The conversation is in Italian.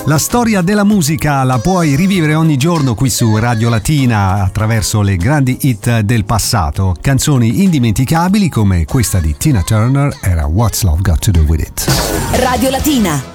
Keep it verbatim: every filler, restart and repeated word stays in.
La storia della musica la puoi rivivere ogni giorno qui su Radio Latina attraverso le grandi hit del passato. Canzoni indimenticabili come questa di Tina Turner era What's Love Got to Do With It. Radio Latina.